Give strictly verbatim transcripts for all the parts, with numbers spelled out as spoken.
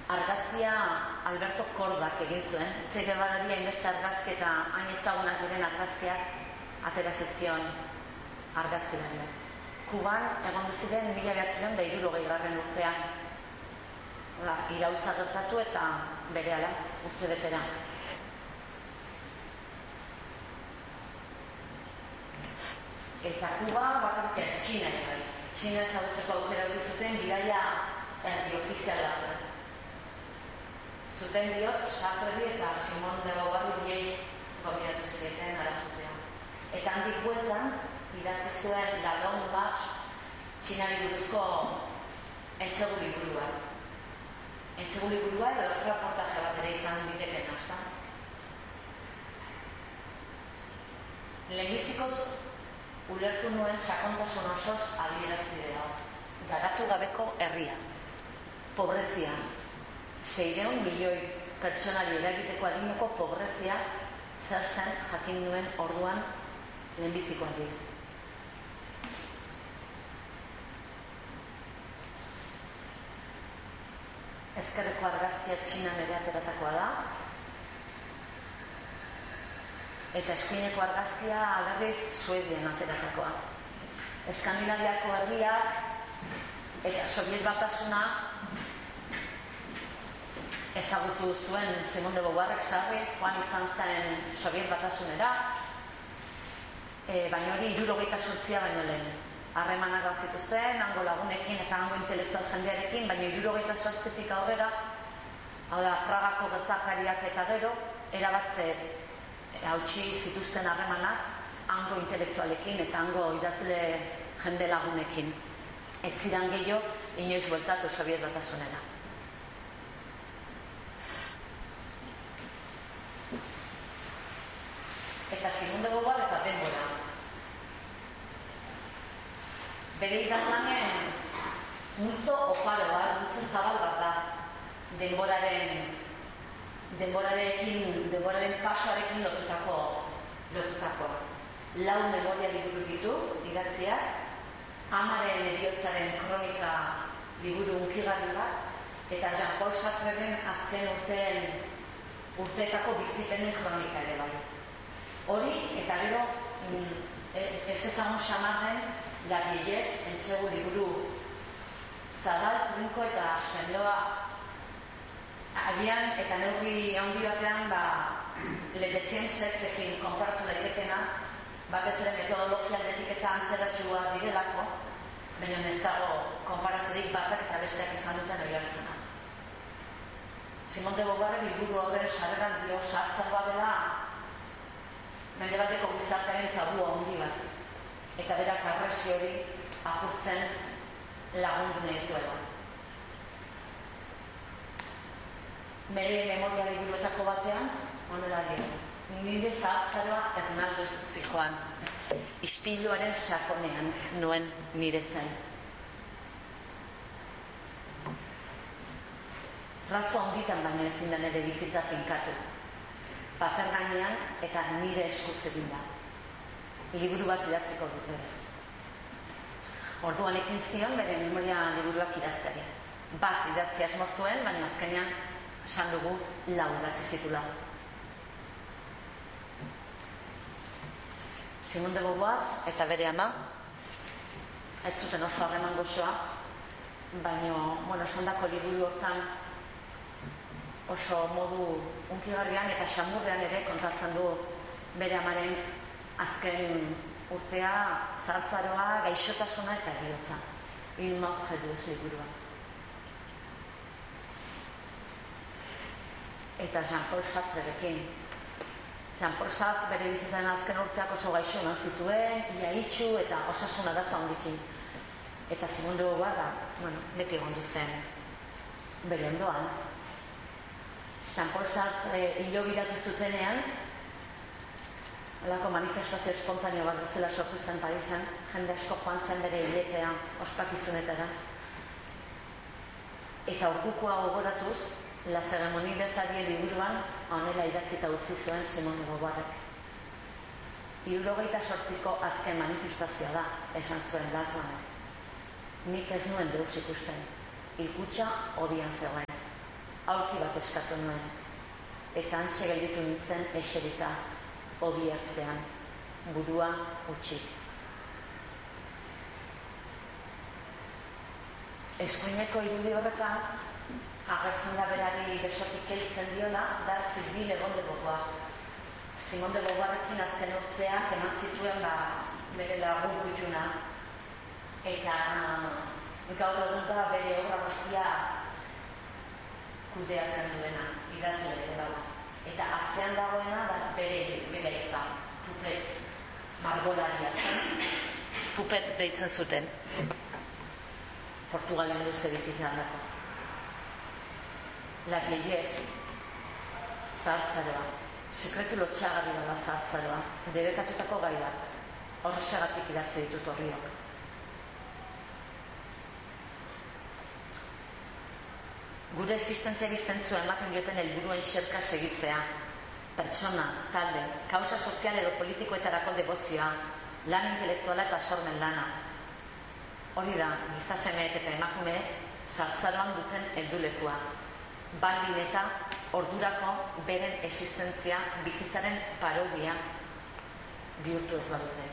argazkia Alberto Kordak egin zuen. Che Guevarari hainbeste argazki eta hain ezagunak diren argazkiak atera zizkion argazkilariak. Kuban egon ziren mila bederatziehun eta hirurogeigarren urtean. Iraultza gertatu eta berehala urte betera. Eta Kuba bakarrik ez, Txina ere. Txina ezagutzeko aukera hori zuten bidaia erdi ofiziala. Zuten diot, Sartre eta Simone de Beauvoir biei gombidatu zieten arazutea. Eta handik bueltan, idatzi zuen La Longue Marche Txinari buruzko entsegu liburua. Entsegu liburua edo erreportaje bat ere izan diteken hasta. Lehenbizikoz ulertu nuen sakontasun osoz adierazidea. Garatu gabeko herria. Pobrezia. Seiehun milioi pertsonari eragiteko adineko pobrezia zer zen jakin nuen orduan lehenbiziko aldiz. Ezkerreko argazkia Txinan ere ateratakoa da. Eta eskuineko argazkia agerriz Suedian ateratakoa. Eskandinaviako herriak eta Soviet Batasuna ezagutu zuen Simone de Beauvoirrek sarri, joan izan zen Soviet Batasunera, e, baina hori hirurogeita zortzia baino lehen. Harremanak bazituzten, hango lagunekin eta hango intelektual jendearekin, baina hirurogeita zortzitik aurrera, hau da, Pragako gertakariak eta gero, erabat hautsi zituzten harremanak hango intelektualekin eta hango idazle jende lagunekin. Ez ziren gehiago inoiz bueltatu Soviet Batasunera. Eta Simone de Beauvoir eta denbora. Bere idazlanen multzo oparo bat, multzo zabal bat da. Denboraren, denborarekin, denboraren pasoarekin lotutako, lotutako. Lau memoria liburu ditu, idatziak, amaren heriotzaren kronika liburu unkigarri bat, eta Jean-Paul Sartreren azken urteen, urteetako bizipenen kronika ere bai. Hori, eta gero, ez ezagun xamarren, La Vieillesse, entsegu liburu zabal, trinko eta sendoa agian eta neurri handi batean, ba, Le Deuxième Sexekin konparatu daitekena, batez ere metodologia aldetik eta antzeratxua direlako, baina ez dago konparatzerik batak eta besteak izan duten hori hartzena. Simone de Beauvoirrek liburu horren sarreran dio sartzagoa dela mende bateko gizartearen tabua handi bat. Eta berak arresi hori apurtzen lagundu nahi zuela. Bere memoria liburuetako batean, honela dio, nire zahartzaroa Hernando zijoan, ispiluaren sakonean nuen nire zen. Razo handitan baino ezin da nire bizitza finkatu. Paper gainean eta nire eskuz egin da. Liburu bat idatziko dut berez. Orduan ekin zion bere memoria liburuak idazteari. Bat idatzi asmo zuen, baina azkenean esan dugu lau idatzi zitula. Simone de Beauvoir eta bere ama ez zuten oso harreman gozoa, baina, bueno, esandako liburu hortan oso modu unkigarrian eta xamurrean ere kontatzen du bere amaren azken urtea, zahartzaroa, gaixotasuna eta heriotza. Il mort du liburua. Eta Jean-Paul Sartrerekin. Jean-Paul Sartre bere bizitzaren azken urteak oso gaixonan zituen, ia itxu eta osasun arazo handikin. Eta Simone de Beauvoir, bueno, beti egondu zen bere ondoan. Jean-Paul Sartre hilo biratu zutenean, alako manifestazio espontaneo bat bezala sortu zen Parisen, jende asko joan zen bere hiletea ospakizunetara. Eta ordukoa gogoratuz, La Ceremonie des Adieux liburuan honela idatzita utzi zuen Simone de Beauvoirrek. Hirurogeita zortziko azken manifestazioa da, esan zuen gazlanek. Nik ez nuen deus ikusten, hilkutxa hodian zegoen. aurki bat eskatu nuen, eta antxe gelditu nintzen eserita, hobi hartzean, burua utxik. Eskuineko irudi horretan, agertzen da berari besotik heltzen diola, da Sylvie Le Bon de Beauvoir. Simone de Beauvoirekin azken urteak eman zituen bere lagun kutxuna. Eta gaur egun da bere obra guztia kudeatzen duena, idazle ere dela. Eta atzean dagoena da bere bere izka, Pupet, margolaria zen. Pupet deitzen zuten. Portugalen luze bizitzan dago. La vieillez, zahartzaroa. Sekretu lotxagarri dela zahartzaroa. Debekatutako gai bat. Horrexagatik idatzi ditut horriok. Gure existentziari zentzua ematen dioten helburuen xerka segitzea. Pertsona, talde, kausa sozial edo politikoetarako debozioa, lan intelektuala eta sormen lana. Hori da, gizasemeek eta emakumeek zahartzaroan duten heldulekua. Baldin eta ordurako beren existentzia bizitzaren parodia bihurtu ez badute.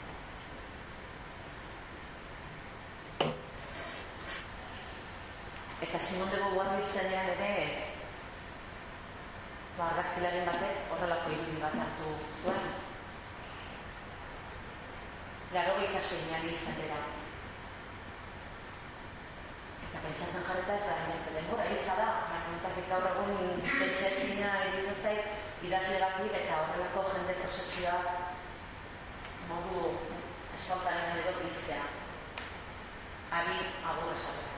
Eta Simone de Beauvoir izenean ere argazkilaren batek horrelako irudi bat hartu zuen. Laurogeita seian izan dela. Eta pentsatzen jarreta ez da beste denbora, izala, makintzakik gaur egun pentsezina iruditzen zait idazle batik eta horrelako jende prozesioa modu espontanean edo biltzea. Ari agur esatea.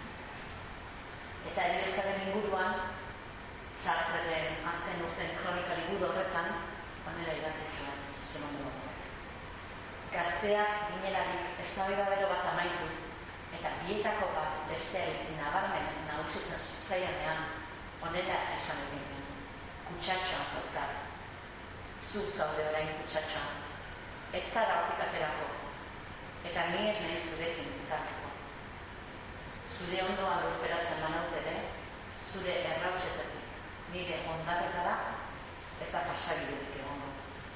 Eta heriotzaren inguruan, Sartreren azken urten kronika liburu horretan, onera idatzi zuen, Simone de Beauvoir. Gazteak ginelarik eztabaida bero bat amaitu, eta bietako bat besteari nabarmen nagusitzen zaianean onela esan egin. Kutsatxoan zauzkat. Zu zaude orain kutsatxoan. Ez zara hortik aterako. Eta ni ez nahi zurekin ikartuko. Zure ondoan lurperatzen banaut ere, zure errautxetatik, nire ondaretara ez da pasagiderik egongo.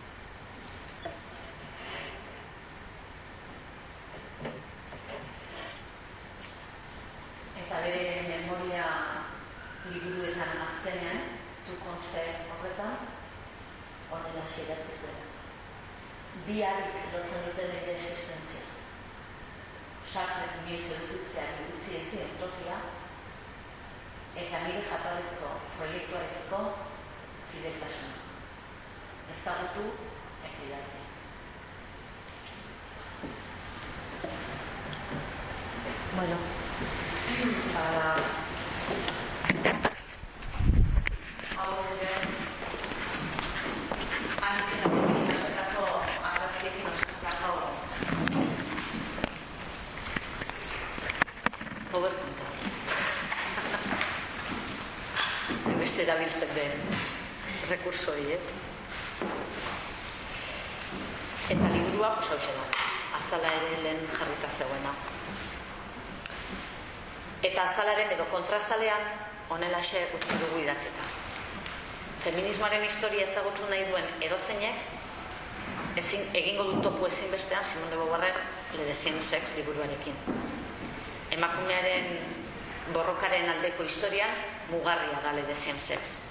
Eta bere memoria liburuetan azkenean, tu kontfe horretan, honela xedatzi zuen. Bi harik lotzen duten nire existentzia. Sartrek inoiz edukitzea edukitzi ez dien tokia, eta nire jatorrizko proiektuarekiko fideltasuna. Ezagutu eta idatzi. Bueno, para hau ziren hanik eta begirik asetako argazkiekin osatutako powerpointa. Beste erabiltzen den rekurso hori, ez? Eta liburua posauxe da, azala ere lehen jarrita zegoena. Eta azalaren edo kontrazalean honelaxe utzi dugu idatzita. Feminismoaren historia ezagutu nahi duen edozeinek ezin egingo du topu ezinbestean Simone de Beauvoirren Le Deuxième Sexe liburuarekin. Emakumearen borrokaren aldeko historian mugarria da Le Deuxième Sexe.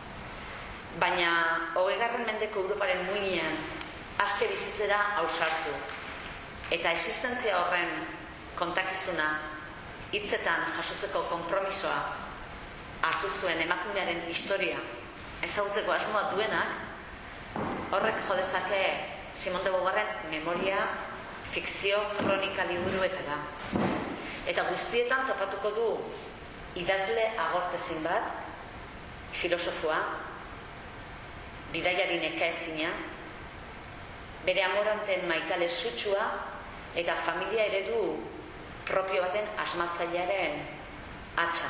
Baina hogeigarren mendeko Europaren muinean aske bizitzera ausartu eta existentzia horren kontakizuna hitzetan jasotzeko konpromisoa hartu zuen emakumearen historia ezagutzeko asmoa duenak, horrek jo dezake Simone de Beauvoirren memoria fikzio kronika liburuetara. Eta guztietan topatuko du idazle agortezin bat, filosofoa, bidaiari nekaezina, bere amoranten maitale sutsua eta familia eredu propio baten asmatzailearen atxa.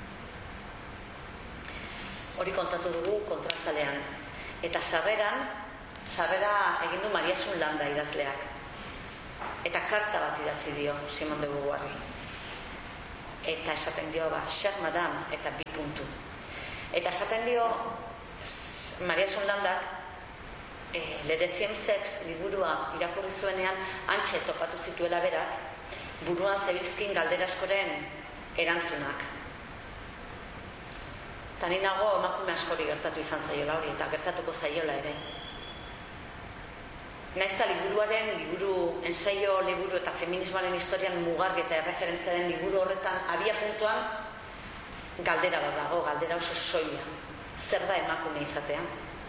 Hori kontatu dugu kontrazalean. Eta sarreran, sarrera egin du Mariasun Landa idazleak. Eta karta bat idatzi dio Simone de Beauvoirri. Eta esaten dio, ba, cher madame, eta bi puntu. Eta esaten dio Maria Sonlandak Le Deuxième Sexe liburua irakurri zuenean hantxe topatu zituela berak, buruan zebilzkin galdera askoren erantzunak. Eta ni nago emakume askori gertatu izan zaiola hori, eta gertatuko zaiola ere. Naizta liburuaren, liburu, ensaio liburu eta feminismoaren historian mugarri eta erreferentzia den liburu horretan abia puntuan galdera bat dago, galdera oso soila. Zer da emakume izatea?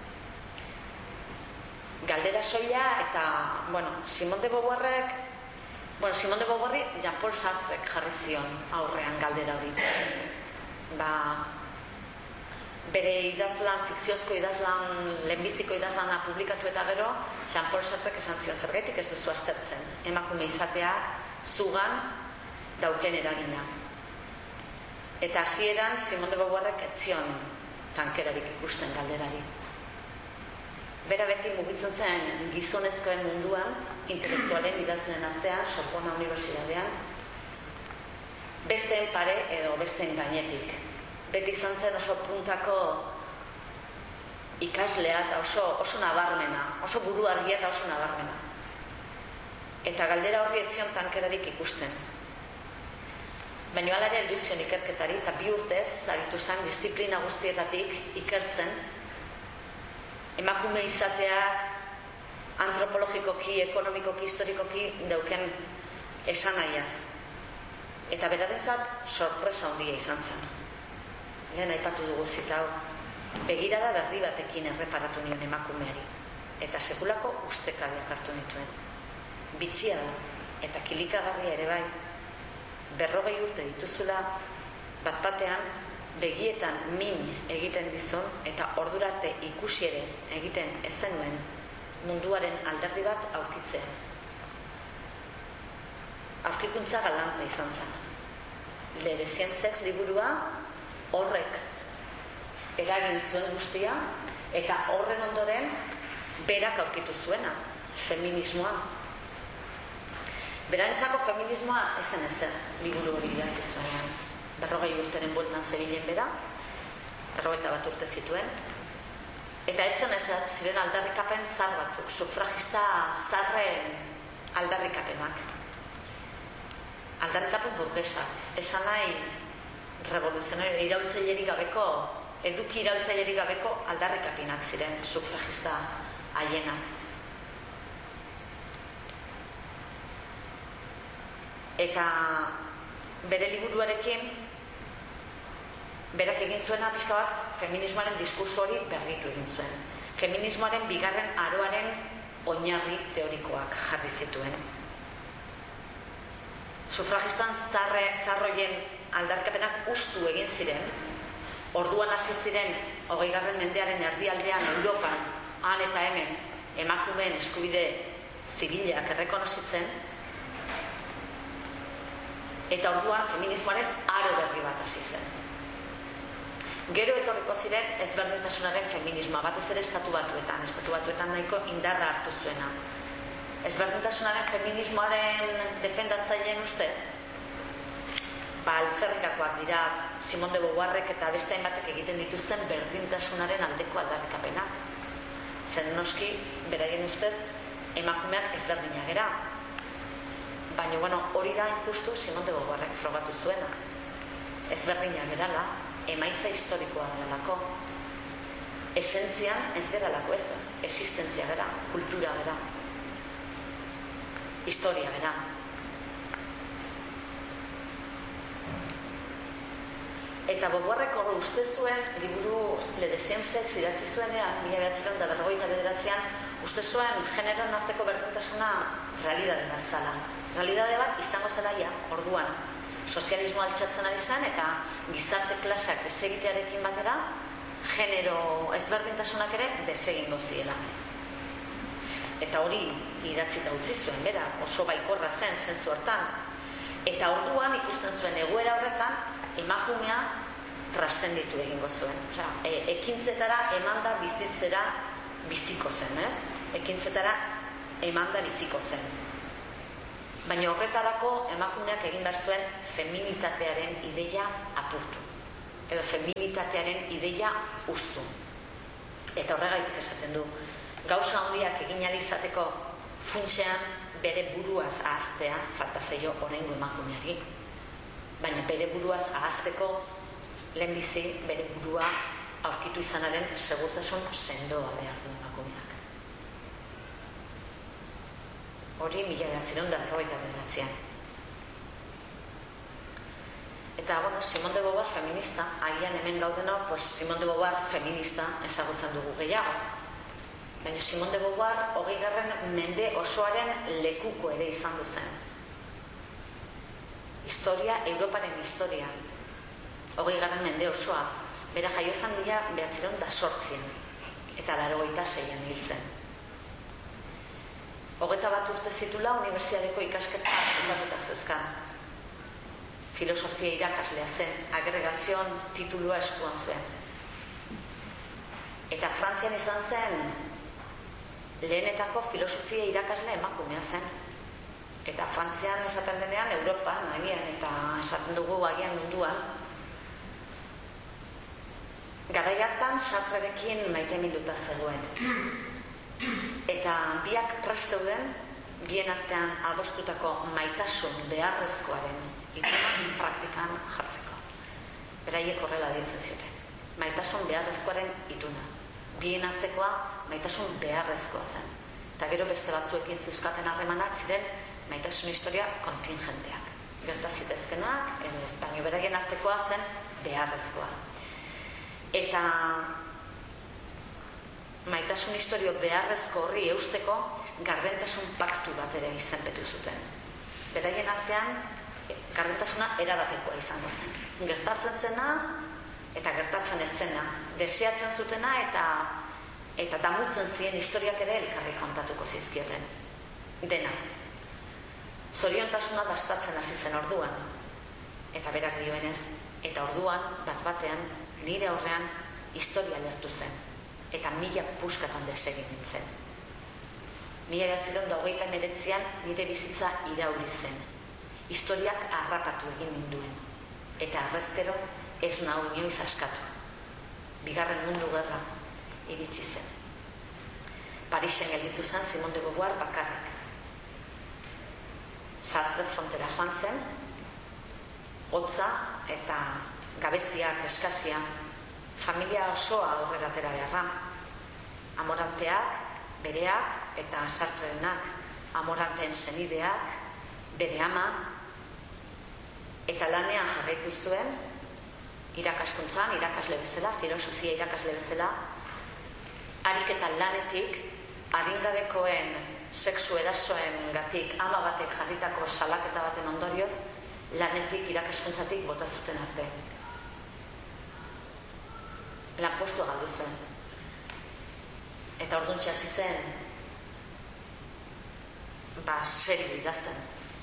Galdera soila eta, bueno, Simone de Beauvoirrek, bueno, Simone de Beauvoirri Jean-Paul Sartrek jarri zion aurrean galdera hori. Ba, bere idazlan, fikziozko idazlan, lehenbiziko idazlana publikatu eta gero, Jean-Paul Sartrek esan zion zergatik ez duzu aztertzen. Emakume izatea zugan dauken eragina. Eta hasieran Simone de Beauvoirrek ez zion tankerarik ikusten galderari. Bera beti mugitzen zen gizonezkoen munduan, intelektualen idazlen artean, Sorbona Unibertsitatean, besteen pare edo besteen gainetik. Beti izan zen oso puntako ikaslea eta oso, oso nabarmena, oso buru argia eta oso nabarmena. Eta galdera horri ez zion tankerarik ikusten. Baina hala ere heldu zion ikerketari, eta bi urtez aritu zen disiplina guztietatik ikertzen emakume izatea antropologikoki, ekonomikoki, historikoki dauken esanahiaz. Eta berarentzat sorpresa handia izan zen. Lehen aipatu dugu zita hau, begirada berri batekin erreparatu nion emakumeari. Eta sekulako ustekabeak hartu nituen. Bitxia da, eta kilikagarria ere bai, berrogei urte dituzula, bat batean, begietan min egiten dizun, eta ordurarte ikusi ere egiten ezenuen munduaren alderdi bat aurkitzea. Aurkikuntza galanta izan zen. Le Deuxième Sexe liburua horrek eragin zuen guztia, eta horren ondoren berak aurkitu zuena, feminismoa. Berarentzako feminismoa ezen ezer liburu hori idatzi zuenean. Berrogei urteren bueltan zebilen bera, berrogeita bat urte zituen, eta etzen ezer ziren aldarrikapen zar batzuk, sufragista zarren aldarrikapenak. Aldarrikapen burgesak, esan nahi revoluzionario, iraultzailerik gabeko, eduki iraultzailerik gabeko aldarrikapenak ziren sufragista haienak. Eta bere liburuarekin berak egin zuena pixka bat feminismoaren diskurso hori berritu egin zuen. Feminismoaren bigarren aroaren oinarri teorikoak jarri zituen. Sufragistan zarre, zarroien aldarkapenak ustu egin ziren, orduan hasi ziren hogeigarren mendearen erdialdean Europan, han eta hemen, emakumeen eskubide zibilak errekonozitzen, eta orduan feminismoaren aro berri bat hasi zen. Gero etorriko ziren ezberdintasunaren feminismoa, batez ere estatu batuetan, estatu batuetan nahiko indarra hartu zuena. Ezberdintasunaren feminismoaren defendatzaileen ustez, ba, alferrikakoak dira Simone de Beauvoirrek eta beste hainbatek egiten dituzten berdintasunaren aldeko aldarrikapena. Zen noski, beraien ustez, emakumeak ezberdinak gera. Baina, bueno, hori da injustu Simone de Beauvoirrek frogatu zuena. Ezberdinak gerala, emaitza historikoa geralako. Esentzian ez geralako ez, existentzia gera, kultura gera, historia gera. Eta Beauvoirrek hori uste zuen, liburu Le Deuxième Sexe idatzi zuenean, mila bederatziehun eta berrogeita bederatzian, uste zuen generoen arteko berdintasuna realidade bat zala. Realidade bat izango zelaia, orduan, sozialismo altxatzen ari zen eta gizarte klaseak desegitearekin batera, genero ezberdintasunak ere desegingo ziela. Eta hori idatzita utzi zuen, bera, oso baikorra zen zentzu hartan. Eta orduan ikusten zuen egoera horretan, emakumea trastenditu egingo zuen. Osea, e, ekintzetara emanda bizitzera biziko zen, ez? Ekintzetara emanda biziko zen. Baina horretarako emakumeak egin behar zuen feminitatearen ideia apurtu. edo feminitatearen ideia ustu. Eta horregaitik esaten du, gauza handiak egin ahal izateko funtsean bere buruaz ahaztea falta zaio oraingo emakumeari. Baina bere buruaz ahazteko lehenbizi bere burua aurkitu izanaren segurtasun sendoa behar du emakumeak. Hori mila bederatziehun eta berrogeita bederatzian. Eta, bueno, Simone de Beauvoir feminista, agian hemen gaudeno, pues Simone de Beauvoir feminista ezagutzen dugu gehiago. Baina Simone de Beauvoir hogei garren mende osoaren lekuko ere izan du zen. Historia, Europaren historia. Hogei garren mende osoa. Bera jaiozan dira behatziron da sortzian. Eta laurogeita seian hil zen. Hogeita bat urte zitula unibertsitateko ikasketa bukatuta zeuzkan. Filosofia irakaslea zen, agregazion titulua eskuan zuen. Eta Frantzian izan zen lehenetako filosofia irakasle emakumea zen. Eta Frantzian esaten denean, Europan, agian, eta esaten dugu agian munduan. Garai hartan Sartrerekin maiteminduta zegoen. Eta biak prest zeuden, bien artean adostutako maitasun beharrezkoaren ikunan praktikan jartzeko. Beraiek horrela deitzen zioten. Maitasun beharrezkoaren ituna. Bien artekoa maitasun beharrezkoa zen. Eta gero beste batzuekin zeuzkaten harremanak ziren maitasun historia kontingenteak. Gerta zitezkenak, edo ez, baino beraien artekoa zen beharrezkoa. Eta maitasun historio beharrezko horri eusteko gardentasun paktu bat ere izenpetu zuten. Beraien artean gardentasuna erabatekoa izango zen. Gertatzen zena eta gertatzen ez zena. Deseatzen zutena eta eta damutzen ziren historiak ere elkarri kontatuko zizkioten. Dena. Zoriontasuna dastatzen hasi zen orduan. Eta berak dioenez, eta orduan, bat batean, nire aurrean historia lertu zen. Eta mila puskatan desegin nintzen. Mila bederatziehun eta hogeita hemeretzian nire bizitza irauli zen. Historiak harrapatu egin ninduen. Eta arrezkero ez nau inoiz askatu. Bigarren mundu gerra iritsi zen. Parisen gelditu zen Simone de Beauvoir bakarrik. Sartre frontera joan zen, hotza eta gabeziak, eskasia, familia osoa aurrera atera beharra. Amoranteak, bereak eta Sartrerenak, amoranteen senideak, bere ama, eta lanean jarraitu zuen, irakaskuntzan, irakasle bezala, filosofia irakasle bezala, harik eta lanetik, adingabekoen sexu erasoen gatik ama batek jarritako salaketa baten ondorioz, lanetik, irakaskuntzatik bota zuten arte. Lanpostua galdu zuen. Eta orduntxe hasi zen, ba, serio idazten.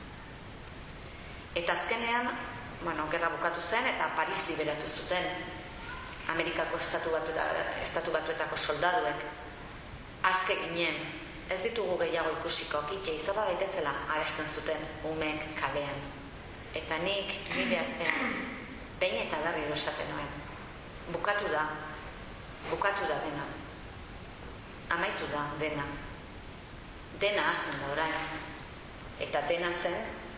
Eta azkenean, bueno, gerra bukatu zen eta Paris liberatu zuten. Amerikako estatu, batu, estatu batuetako soldaduek. Azke ginen, ez ditugu gehiago ikusiko, kitxe izorra daitezela abesten zuten umeek kalean. Eta nik nire artean, behin eta berriro esaten nuen. Bukatu da, bukatu da dena. Amaitu da dena. Dena hasten da orain. Eta dena zen,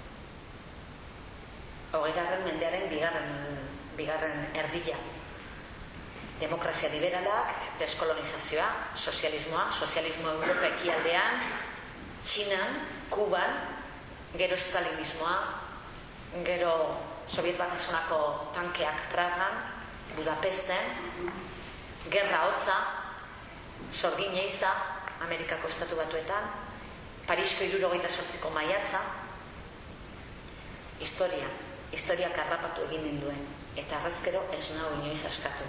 hogeigarren mendearen bigarren, bigarren erdila. Demokrazia liberalak, deskolonizazioa, sozialismoa, sozialismo Europa ekialdean, Txinan, Kuban, gero stalinismoa, gero Soviet Batasunako tankeak Pragan, Budapesten, gerra hotza, sorgin eiza, Amerikako estatu batuetan, Parisko hirurogeita zortziko maiatza, historia, historiak harrapatu egin ninduen, eta arrezkero ez nau inoiz askatu.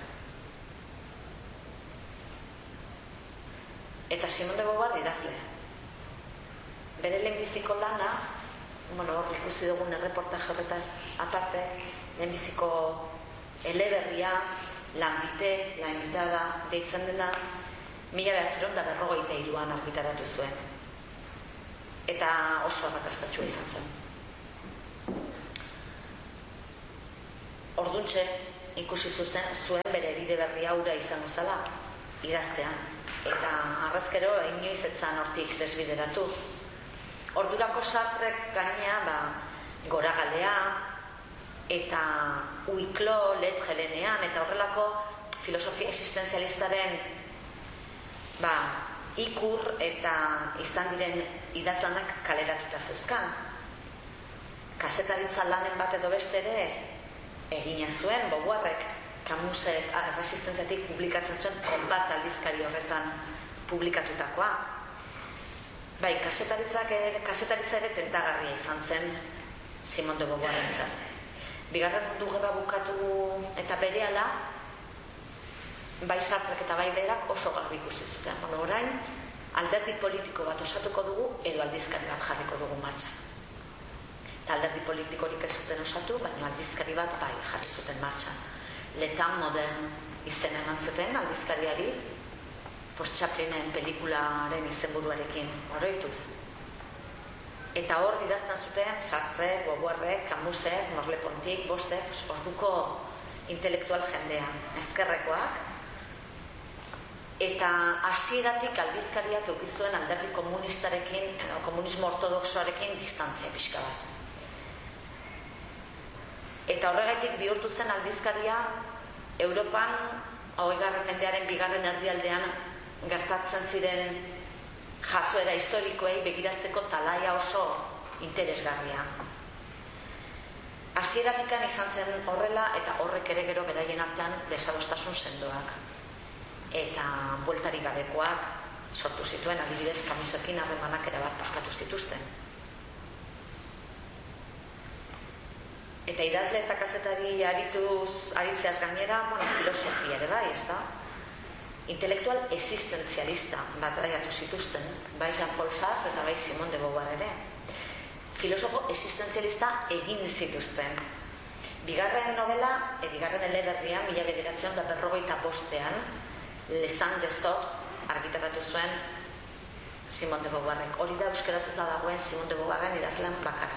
Eta Simone de Beauvoir idazlea. Bere lehenbiziko lana, bueno, hor ikusi dugun erreportaje horretaz aparte, lehenbiziko eleberria, lanbite, la invitada, deitzen dena, mila bederatziehun eta berrogeita hiruan argitaratu zuen. Eta oso arrakastatsua izan zen. Orduntxe, ikusi zuzen, zuen bere bide berri haura izango zala, idaztean. Eta arrazkero inoiz etzan hortik desbideratu. Ordurako Sartrek gainea, ba, goragalea, eta uiklo, letgelenean, eta horrelako filosofia existenzialistaren ba, ikur eta izan diren idazlanak kaleratuta zeuzkan. Kazetaritza lanen bat edo beste ere egina zuen, Beauvoirrek, Camusek Resistentziatik publikatzen zuen konbat aldizkari horretan publikatutakoa. Bai, kasetaritza ere tentagarria izan zen Simone de Beauvoirrentzat. Bigarren mundu gerra bukatu eta berehala, bai Sartrek eta bai berak oso garbi ikusi zuten. Bueno, orain, alderdi politiko bat osatuko dugu edo aldizkari bat jarriko dugu martxan. Eta alderdi politikorik ez zuten osatu, baina aldizkari bat bai jarri zuten martxan. Letan modern izena eman zuten aldizkariari, post Chaplinen pelikularen izenburuarekin oroituz. Eta hor idazten zuten Sartre, Beauvoirrek, Camusek, Merleau-Pontik, Bostek, orduko intelektual jendea, ezkerrekoak. Eta hasieratik aldizkariak eduki zuen alderdi komunistarekin, edo komunismo ortodoxoarekin distantzia pixka bat. Eta horregaitik bihurtu zen aldizkaria Europan hogeigarren mendearen bigarren erdialdean gertatzen ziren jazoera historikoei begiratzeko talaia oso interesgarria. Hasieratikan izan zen horrela eta horrek ere gero beraien artean desadostasun sendoak eta bueltarik gabekoak sortu zituen, adibidez Camusekin harremanak erabat puskatu zituzten. Eta idazle eta kazetari arituz aritzeaz gainera, bueno, filosofia ere bai, ez da? Intelektual existentzialista bataiatu zituzten, bai Jean-Paul Sartre eta bai Simone de Beauvoir ere. Filosofo existentzialista egin zituzten. Bigarren novela, e, bigarren eleberria, mila bederatziehun eta berrogeita bostean, Les Ans de Sot argitaratu zuen Simone de Beauvoirrek. Hori da euskeratuta dagoen Simone de Beauvoirren idazlan bakarra.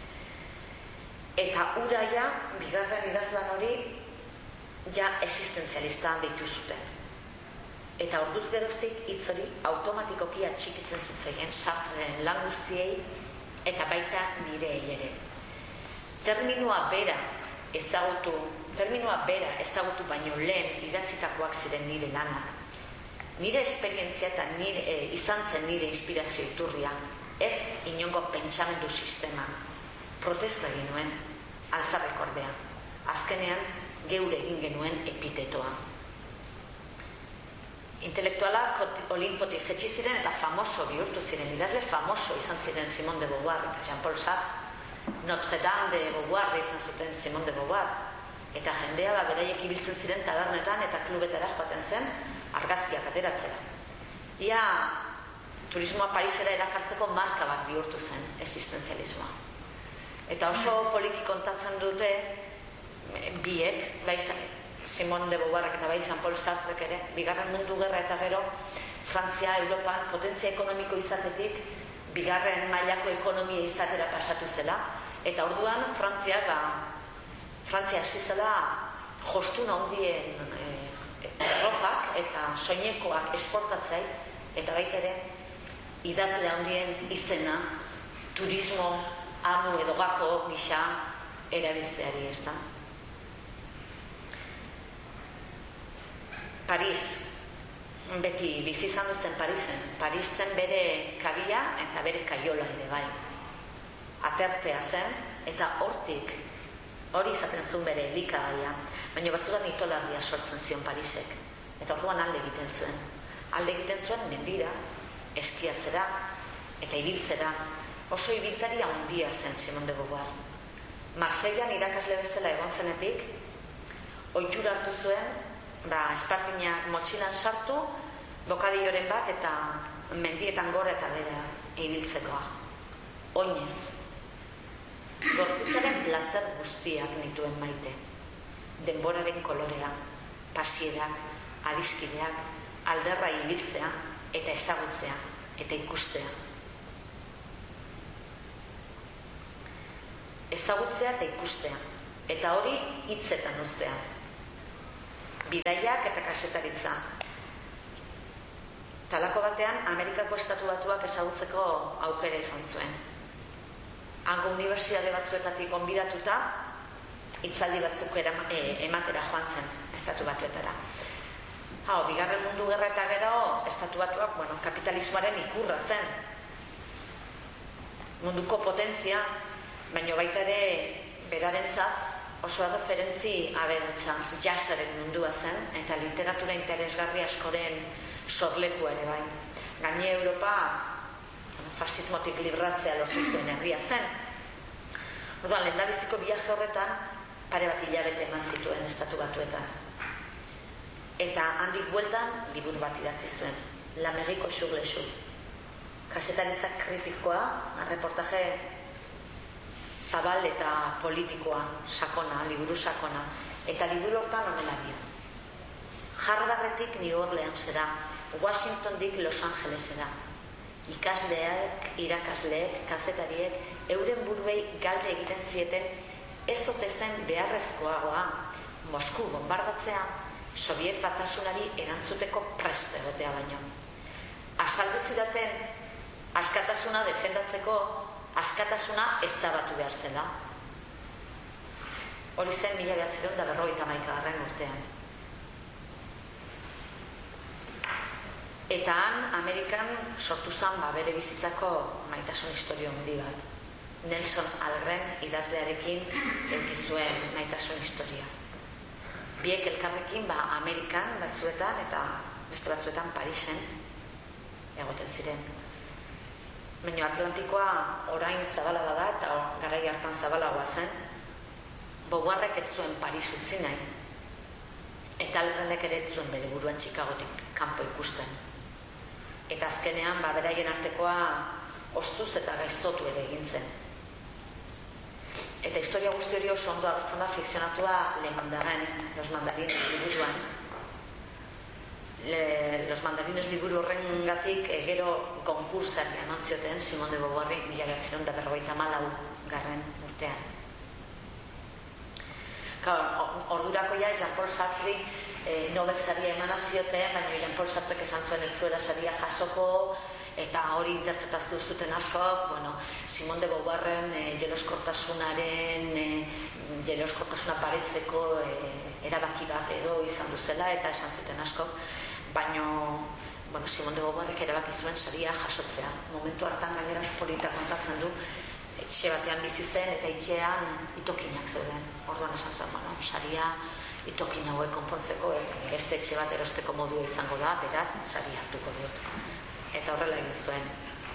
Eta uraia, bigarren idazlan hori, ja existentzialista deitu zuten. Eta orduz geroztik hitz hori automatikoki atxikitzen zitzaien Sartreren lan guztiei eta baita nireei ere. Terminua bera ezagutu, terminua bera ezagutu baino lehen idatzitakoak ziren nire lanak. Nire esperientzia eta nire, e, izan zen nire inspirazio iturria, ez inongo pentsamendu sistema. Protesta egin nuen, alfarrek ordea. Azkenean, geure egin genuen epitetoa. Intelektualak Olimpotik jetxi ziren eta famoso bihurtu ziren. Idazle famoso izan ziren Simone de Beauvoir eta Jean-Paul Sartre. Notre Dame de Beauvoir deitzen zuten Simone de Beauvoir. Eta jendea ba, beraiek ibiltzen ziren tabernetan eta klubetara joaten zen argazkiak ateratzera. Ia turismoa Parisera erakartzeko marka bat bihurtu zen existenzialismoa. Eta oso poliki kontatzen dute biek, bai Simone de Beauvoirrek eta bai Jean-Paul Sartrek ere, bigarren mundu gerra eta gero Frantzia, Europan potentzia ekonomiko izatetik bigarren mailako ekonomia izatera pasatu zela. Eta orduan Frantzia, ba, Frantzia hasi zela jostuna handien e, erropak eta soinekoak esportatzei eta baita ere idazle handien izena turismo amu edo gako gisa erabiltzeari, ez da. Paris, beti bizi izan duzen Parisen. Paris zen bere kabia eta bere kaiola ere bai. Aterpea zen eta hortik hori izaten zuen bere elikagaia, baina batzutan itolarria sortzen zion Parisek. Eta orduan alde egiten zuen. Alde egiten zuen mendira, eskiatzera eta ibiltzera. Oso ibiltari handia zen Simone de Beauvoir. Marseillan irakasle bezala egon zenetik, ohitura hartu zuen, ba, espartinak motxilan sartu, bokadilloren bat eta mendietan gora eta bera ibiltzekoa. Oinez. Gorputzaren plazer guztiak nituen maite. Denboraren kolorea, pasierak, adiskideak, alderra ibiltzea eta ezagutzea eta ikustea. Ezagutzea eta ikustea. Eta hori hitzetan uztea. bidaiak eta kasetaritza. Talako batean, Amerikako Estatu Batuak ezagutzeko aukera izan zuen. Hango unibertsitate batzuetatik gonbidatuta, hitzaldi batzuk ematera joan zen Estatu Batuetara. Hau, bigarren mundu gerra eta gero, Estatu Batuak, bueno, kapitalismoaren ikurra zen. Munduko potentzia, baino baita ere berarentzat oso referentzi aberatsa jazzaren mundua zen, eta literatura interesgarri askoren sorleku ere bai. Gaine Europa fasismotik libratzea lortu zuen herria zen. Orduan, lehendabiziko viaje horretan pare bat hilabete eman zituen Estatu Batuetan. Eta handik bueltan liburu bat idatzi zuen, L'Amérique sur les choux. Kasetaritza kritikoa, reportaje zabal eta politikoa, sakona, liburu sakona. Eta liburu hortan honela dio. Harvardetik New Orleansera, Washingtondik Los Angelesera. Ikasleak, irakasleek, kazetariek, euren buruei galde egiten zieten ez ote zen beharrezkoagoa Mosku bombardatzea, Sobiet Batasunari erantzuteko prest egotea baino. Azaldu zidaten, askatasuna defendatzeko, askatasuna ezabatu behar zela. Hori zen mila bederatziehun eta berrogeita hamaikagarren urtean. Eta han, Amerikan sortu zen ba, bere bizitzako maitasun historio handi bat. Nelson Algren idazlearekin eduki zuen maitasun historia. Biek elkarrekin ba, Amerikan batzuetan eta beste batzuetan Parisen egoten ziren. Baina Atlantikoa orain zabala bada eta garai hartan zabalagoa zen. Bogarrek ez zuen Paris utzi nahi. Eta Algrenek ere ez zuen bere buruan Chicagotik kanpo ikusten. Eta azkenean, ba, beraien artekoa ostuz eta gaiztotu ere egin zen. Eta historia guzti hori oso ondo agertzen da fikzionatua Le Mandarin, Los Mandarines liburuan. Le, Los Mandarines liburu horren gatik e, gero konkursari eman zioten Simone de Beauvoirri mila bederatziehun eta berrogeita hamalau garren urtean. Ordurako ja Jean-Paul Sartre e, Nobel saria emana zioten, baina Jean-Paul Sartrek esan zuen ez zuela saria jasoko, eta hori interpretazio zuten askok, bueno, Simone de Beauvoirren e, jeloskortasunaren e, jeloskortasuna paretzeko e, erabaki bat edo izan duzela, eta esan zuten askok, baina bueno, Simone de Beauvoirrek erabaki zuen saria jasotzea. Momentu hartan gainera polita kontatzen du, etxe batean bizi zen eta etxean itokinak zeuden. Orduan esan zuen, bueno, saria itokin hauek konpontzeko, beste etxe bat erosteko modua izango da, beraz, saria hartuko dut. Eta horrela egin zuen.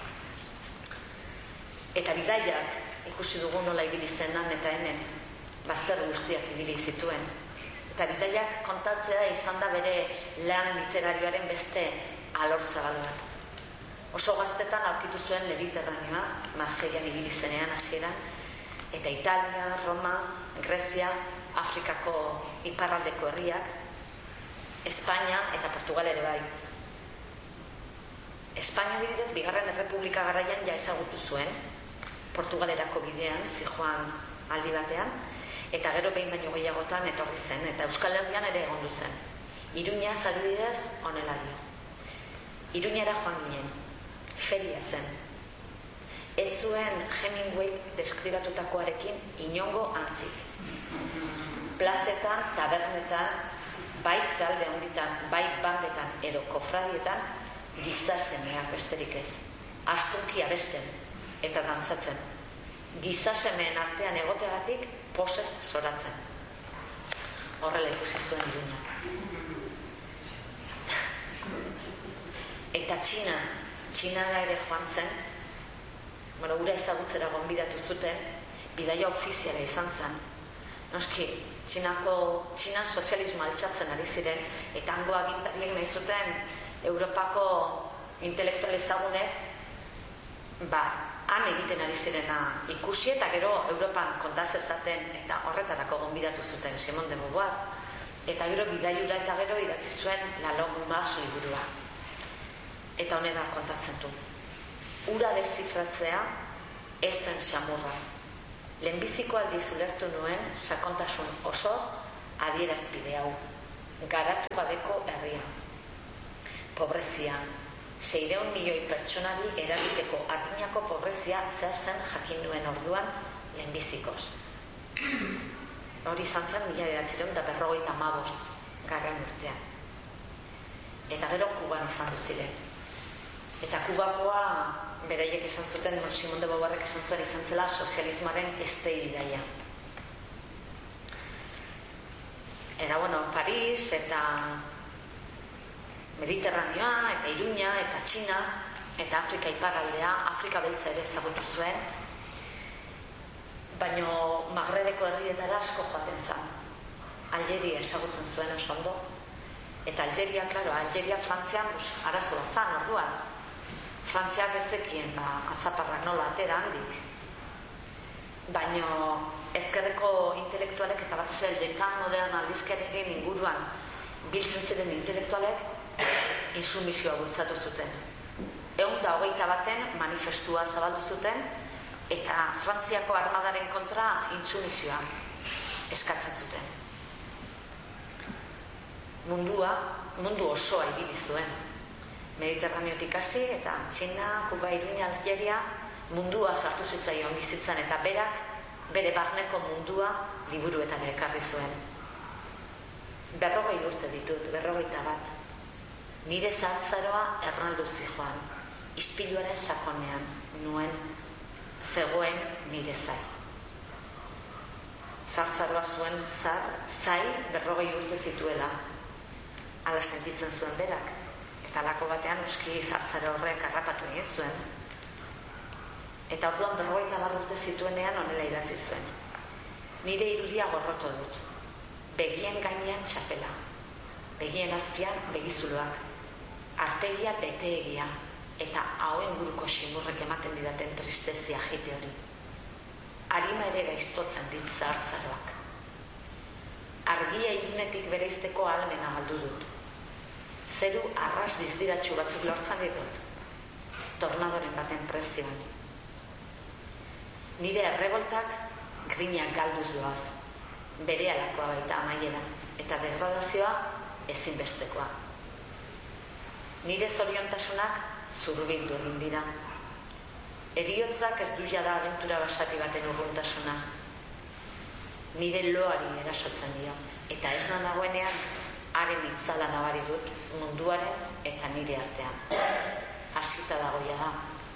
Eta bidaiak ikusi dugu nola ibili zenan eta hemen bazter guztiak ibili zituen. Eta bidaiak kontatzea izan da bere lan literarioaren beste alor zabal bat. Oso gaztetan aurkitu zuen Mediterraneoa, Marseian ibili zenean hasieran, eta Italia, Roma, Grezia, Afrikako iparraldeko herriak, Espainia eta Portugal ere bai. Espainia adibidez, bigarren errepublika garaian ja ezagutu zuen, Portugalerako bidean, zijoan aldi batean, eta gero behin baino gehiagotan etorri zen, eta Euskal Herrian ere egondu zen. Iruñaz adibidez, honela dio. Iruñera joan ginen, feria zen. Ez zuen Hemingway deskribatutakoarekin inongo antzik. Plazetan, tabernetan, bai talde handitan, bai bandetan edo kofradietan, gizasemeak besterik ez. Astunki abesten eta dantzatzen. Gizasemeen artean egoteagatik posez zoratzen. Horrela ikusi zuen Iruña. Eta Txina, Txinara ere joan zen, bueno, ura ezagutzera gonbidatu zuten, bidaia ofiziala izan zen. Noski, Txinako, Txinan sozialismo altxatzen ari ziren, eta hango agintariek nahi zuten Europako intelektual ezagunek, ba, han egiten ari zirena ikusi, eta gero Europan kontazezaten, eta horretarako gonbidatu zuten Simone de Beauvoir, eta gero bidaiura eta gero idatzi zuen La Longue Marche liburua. Eta honera kontatzen du. Ura deszifratzea ez zen xamurra. Lehenbiziko aldiz ulertu nuen sakontasun osoz adierazpide hau. garatu gabeko herria. Pobrezia, seiehun milioi pertsonari eragiteko adinako pobrezia zer zen jakin nuen orduan lehenbizikoz. Hori izan zen mila bederatziehun eta berrogeita hamabost garren urtean. Eta gero Kuban izan du ziren. Eta Kubakoa beraiek esan zuten, Simone de Beauvoirrek esan zuen izan zela sozialismoaren ezteidaia. Eta, bueno, Paris eta Mediterraneoa, eta Iruña, eta Txina, eta Afrika iparraldea, Afrika beltza ere ezagutu zuen, baina Magrebeko herrietara asko joaten zen. Algeria ezagutzen zuen oso ondo, eta Algeria, klaro, Algeria Frantzian arazo bat zan orduan. Frantziak ezekien atzaparrak nola atera handik. Baina ezkerreko intelektualek eta batez ere Letan modern aldizkariaren inguruan biltzen ziren intelektualek insumisioa bultzatu zuten. Ehun eta hogeita baten manifestua zabaldu zuten eta Frantziako armadaren kontra insumisioa eskatzen zuten. Mundua, mundu osoa ibili zuen. Mediterraneotik hasi eta Txina, Kuba, Iruña, Algeria mundua sartu zitzaion bizitzan eta berak bere barneko mundua liburuetan ekarri zuen. Berrogei urte ditut, berrogeita bat. Nire zahartzaroa ernaldu zijoan, ispiluaren sakonean nuen zegoen nire zai. Zahartzaroa zuen zar, zai berrogei urte zituela. Hala sentitzen zuen berak. Eta lako batean uski zahartzaro horrek harrapatu egin zuen. Eta orduan berrogeita bat urte zituenean honela idatzi zuen. Nire irudia gorroto dut. Begien gainean txapela. Begien azpian begizuloak. Arpegia beteegia. Eta hauen guruko ximurrek ematen didaten tristezia jite hori. Arima ere gaiztotzen dit zahartzaroak. Argia ilunetik bereizteko ahalmena galdu dut. Zeru arras dizdiratxu batzuk lortzen ditut. Tornadoren baten prezioan. Nire erreboltak grinak galduz doaz. Berehalakoa baita amaiera. Eta degradazioa ezinbestekoa. Nire zoriontasunak zurbildu egin dira. Heriotzak ez du jada abentura basati baten urruntasuna. Nire loari erasotzen dio. Eta ez da nagoenean haren itzala nabari dut munduaren eta nire artean. Hasita dagoia da.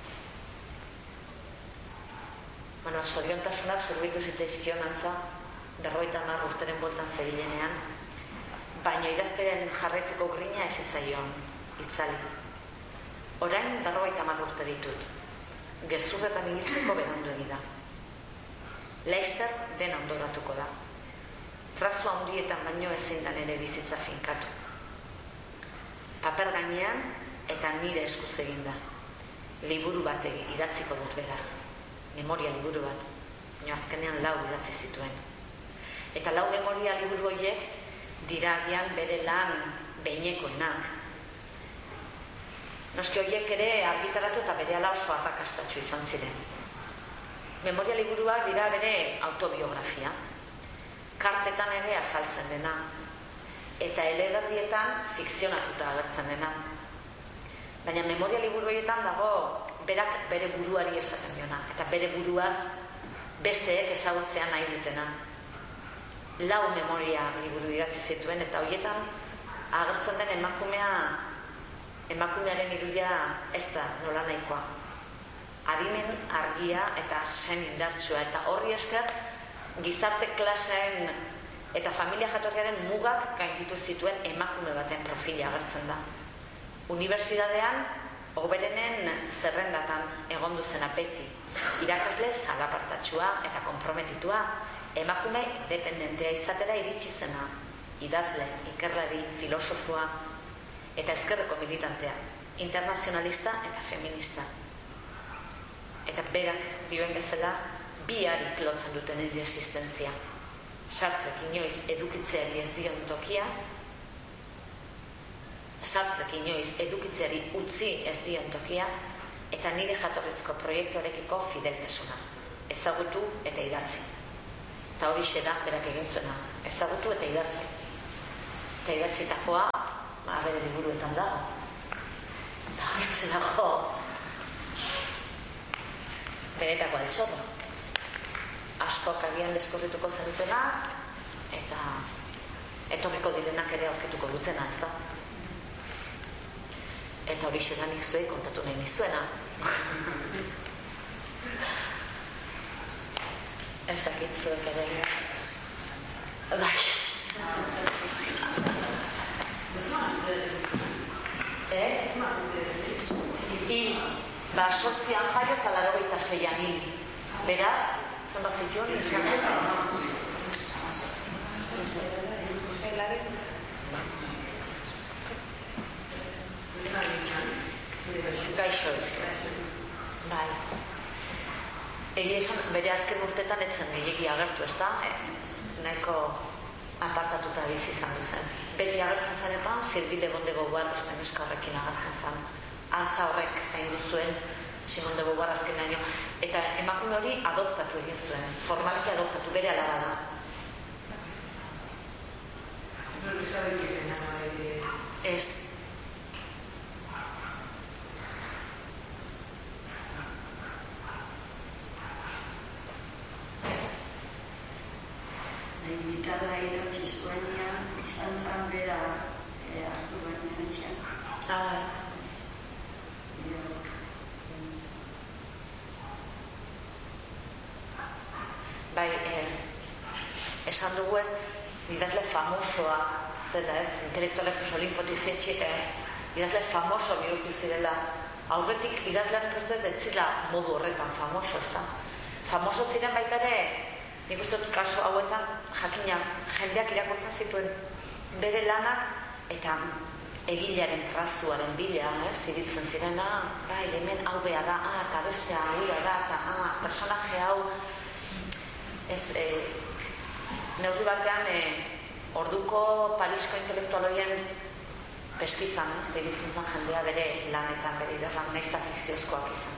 Bueno, zoriontasunak zurbildu zitzaizkion antza, berrogeita hamar urteren bueltan zebilenean, baina idazteren jarraitzeko grina ez izaion, itzali. Orain berrogeita hamar urte ditut, gezurretan ibiltzeko berandu egida. Laster dena ondoratuko da. Trazu handietan baino ezin dan ere bizitza finkatu. Paper gainean eta nire eskuz eginda. Liburu bat idatziko dut beraz. Memoria liburu bat. Baina azkenean lau idatzi zituen. Eta lau memoria liburu horiek dira agian bere lan behinekoenak. Noski horiek ere argitaratu eta bere ala oso arrakastatxu izan ziren. Memoria liburuak dira bere autobiografia. Kartetan ere azaltzen dena. Eta eleberrietan fikzionatuta agertzen dena. Baina memoria liburu horietan dago berak bere buruari esaten diona. Eta bere buruaz besteek ezagutzea nahi ditena. Lau memoria liburu idatzi zituen eta horietan agertzen den emakumea emakumearen irudia ez da nola nahikoa. Adimen argia eta zen indartsua eta horri esker gizarte klaseen eta familia jatorriaren mugak gainditu zituen emakume baten profila agertzen da. Unibertsitatean hoberenen zerrendatan egondu zen beti. Irakasle zalapartatsua eta konprometitua, emakume independentea izatera iritsi zena, idazle, ikerlari, filosofoa eta ezkerreko militantea, internazionalista eta feminista. Eta berak dioen bezala, bi harik lotzen duten nire existentzia. Sartrek inoiz edukitzeari ez dion tokia, Sartrek inoiz edukitzeari utzi ez dion tokia, eta nire jatorrizko proiektuarekiko fideltasuna. Ezagutu eta idatzi. Eta hori da berak egin zuena. Ezagutu eta idatzi. eta idatzitakoa, ba, bere liburuetan dago. Eta horretxe dago benetako altxorra. Askok agian deskorrituko zenutena, eta etorriko direnak ere aurkituko dutena, ez da? Eta hori xedanik zuei kontatu nahi nizuena. Ez dakit zuek ere. Bai. Eh? Hil, ba, sortzian jaio eta laurogeita seian hil. Beraz, zen bat zituen, hil gaixo. Bai. Egia esan, bere azken urtetan etzen gehiagi agertu, ez da? Nahiko apartatuta bizi izan duzen. Beti agertzen zanetan, Sylvie Le Bon de Beauvoir beste neska horrekin agertzen zen. Antza horrek zain duzuen, Simone de Beauvoir azkenaino. Eta emakume hori adoptatu egin zuen. Formalki adoptatu, bere alaba da. Ez. Invitada idatzi zuenean, izan zan bera hartu baina etxean. Ah. Bai, eh, esan dugu ez, idazle famosoa zela ez, intelektualek oso olimpotik jetxik, eh, idazle famoso bihurtu zirela. Aurretik idazlearen uste ez zila modu horretan famoso, ez da? Famoso ziren baita ere, nik uste dut kasu hauetan jakina jendeak irakurtzen zituen bere lanak eta egilearen trazuaren bila, eh, ziritzen zirena, bai, hemen hau beha da, ah, eta bestea hau da, eta ah, personaje hau, ez, eh, neurri batean, eh, orduko Parisko intelektual horien peskizan, eh, ziritzen zen jendea bere lanetan, bere idazlan, naizta fikziozkoak izan.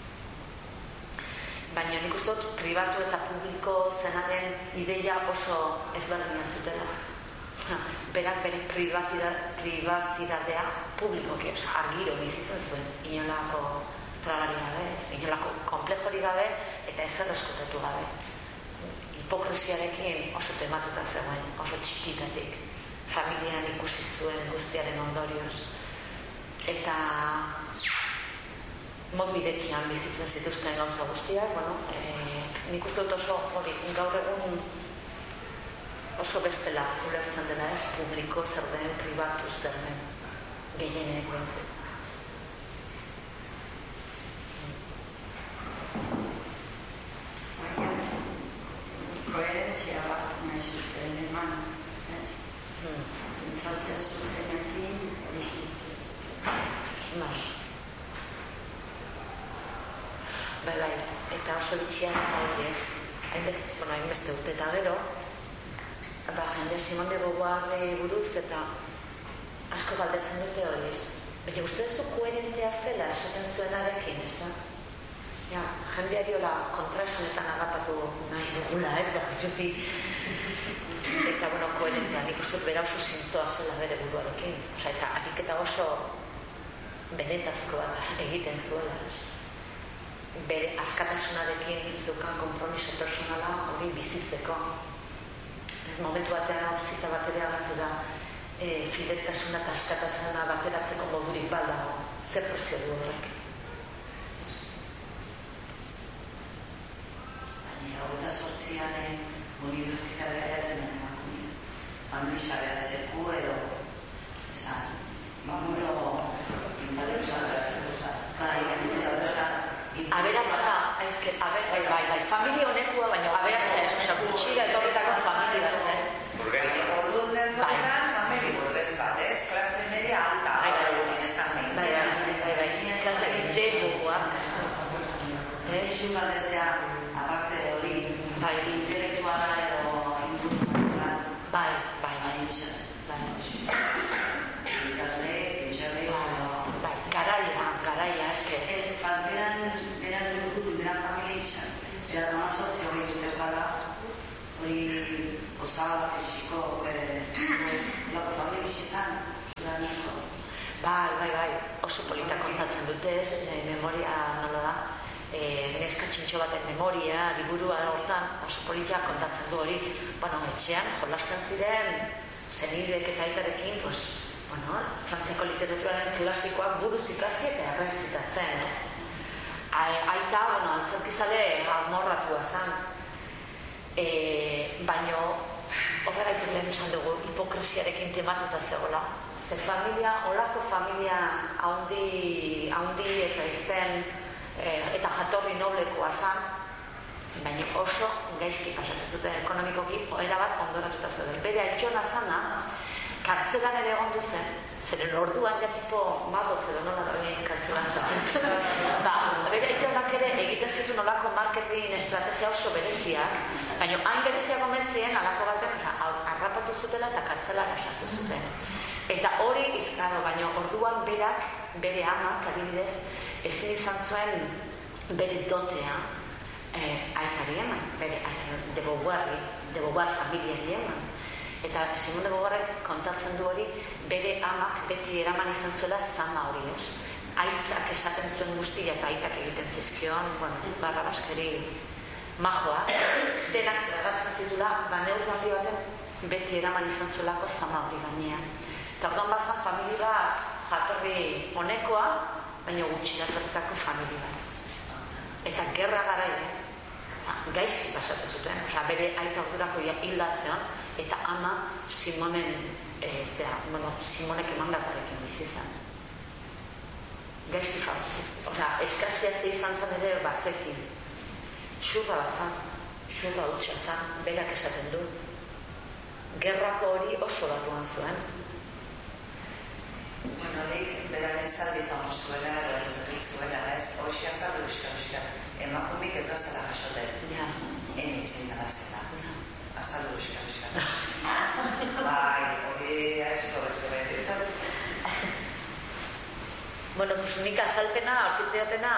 Baina nik uste dut pribatu eta publiko zenaren ideia oso ezberdina zutela. Berak bere pribazidadea publikoki, argiro bizitzen zuen, inolako trabari gabe, inolako komplejori gabe eta ezer eskutatu gabe. Hipokrisiarekin oso tematuta zegoen, oso txikitatik. Familian ikusi zuen guztiaren ondorioz. Eta modu irekian bizitzen zituzten gauza guztiak, bueno, eh, nik uste dut oso hori, gaur egun oso bestela ulertzen dela ez, publiko zer den, pribatu zer den, gehienek bentzen. Baina, koherentzia bat nahi zuten eman, ez? Pentsatzea zutenekin, bizitzen. Bai. Bai, bai, eta oso bitxian hori ez, hainbeste, bueno, hainbeste urte eta gero, ba, jende Simone de Beauvoir buruz eta asko galdetzen dute hori ez. Baina uste duzu koherentea zela esaten zuenarekin, ez da? Ja, jendeari hola kontraesanetan agapatu nahi dugula, ez da, zuti. Eta, bueno, koherentea, nik uste dut bera oso zintzoa zela bere buruarekin. Osa, eta ariketa oso benetazkoa egiten zuela, ez? Bere askatasunarekin zeukan konpromiso personala hori bizitzeko. Ez momentu batean zita bat ere agertu da e, fideltasuna eta askatasuna bateratzeko modurik baldago. Zer prezio du horrek? Baina, hogeita sortziaren unibertsitatearen emakumea. Familia behatzeko edo, esan, mamuro, inbadeutza behatzeko zara. Bai, inbadeutza behatzeko. Aberatza, bai, bai, bai, familia honekua, baina aberatza ez, oza, gutxira etorretako familia bat, ez? Orduan den duetan, famili bordez bat, ez? Klase media alta, bai, bai, bai, bai, bai, bai, klase ideguak. Eixu galdetzea, aparte hori, bai, intelektuala edo inguruan, bai, bai, bai, ikasle, itxarle, bai, garaia, garaia, eske. ez, beran, beran dut, beran familia izan, zera dama sortzea hori zutez gara, hori osaba, esiko, lako familia oso polita kontatzen dute, memoria nola da, neska txintxo baten memoria, liburua hortan, oso polita kontatzen du hori, bueno, etxean, jolasten ziren, zenidek eta aitarekin, pues, bueno, frantziako literaturaren klasikoak buruz ikasi eta errezitatzen, ez? Aita, bueno, antzerkizale amorratua zen, baino, horregaitik lehen esan dugu, hipokresiarekin tematuta zegoela. Ze familia, olako familia haundi, haundi eta izen, eta jatorri noblekoa zen, baina oso gaizki pasatzen zuten ekonomikoki, erabat ondoratuta zeuden. Bere aitzona zana, kartzelan ere egon duzen, zeren orduan ja tipo mago edo nola da behin kartzelan sartzen zen. Ba, bere aitzonak ere egiten zituen olako marketing estrategia oso bereziak, baina hain bereziak omentzien alako baten harrapatu zutela eta kartzelara sartu zuten. Eta hori izkaro, baina orduan berak, bere amak, adibidez, ezin izan zuen bere dotea aitari eman, bere de Beauvoirri, de Beauvoir familiari eman. Eta Simone de Beauvoirrek kontatzen du hori, bere amak beti eraman izan zuela zama hori, ez? Aitak esaten zuen guztia eta aitak egiten zizkion, bueno, barra baskeri majoa, denak zergatzen zitula, baneurri handi baten beti eraman izan zuelako zama hori gainean. Eta orduan bazan familia bat jatorri honekoa, baina gutxi datorretako familia bat. Eta gerra garaile, gaizki pasatu zuten, osea, bere aita ordurako hilda zeon, eta ama Simonen, zera, bueno, Simonek emandakoarekin bizi zen. Gaizki fauzi, osea, eskasia ze izan zen ere bazekin. Xurra bat zan, xurra hutsa zan, berak esaten du. Gerrako hori oso batuan zuen. Bueno, nik beran ezaldi famosuela, realizatzen zuela, ez, hoxia zaldu euskal emakumik ez gazela jasoten. Ja. Enitzen da gazela. Azaldu euskal Bai, hori haitxiko beste behitzen. Bueno, pues nik azalpena, aurkitzeotena,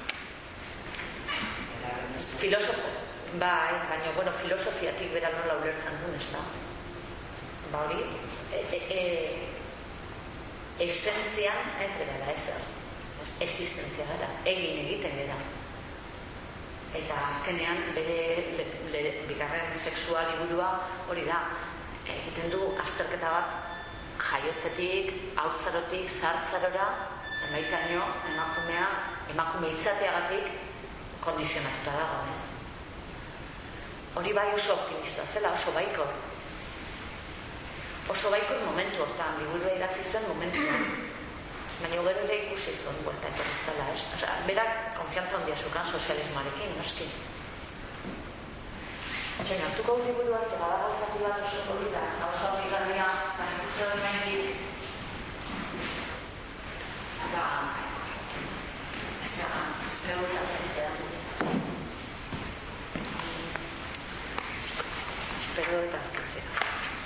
filosofo, bai, baina, bueno, filosofiatik bera nola ulertzen duen, ez da? Ba hori, e, e, e, esentzian ez gara da ezer, existentzia gara, egin egiten gara. Eta azkenean bere le, le, bigarren sexual liburua hori da, egiten du azterketa bat jaiotzetik, haurtzarotik, zartzarora, zenbaitaino emakumea, emakume izateagatik kondizionatuta dago, ez? Hori bai oso optimista zela, oso baikor. Oso baikor momentu hortan, liburua idatzi zuen momentuan. Baina gero ere ikusi zuen buelta etorri zela, ez? Osea, berak konfiantza handia zeukan sozialismoarekin, noski. Baina hartuko liburua zela da gauzatu bat oso polita, oso apligarria, baina ikusi hori gainik. Eta, ez da, espero eta bertzea. Espero eta